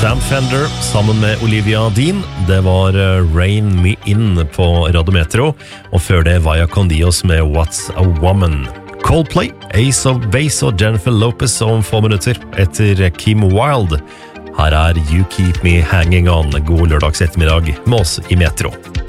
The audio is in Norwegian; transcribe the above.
Sam Fender sammen med Olivia Dean. Det var Rain Me In på Radiometro, og før det Vaya Con Dios med What's a Woman. Coldplay, Ace of Base og Jennifer Lopez om få minutter etter Kim Wilde. Her You Keep Me Hanging On. God lørdags ettermiddag med oss i Metro.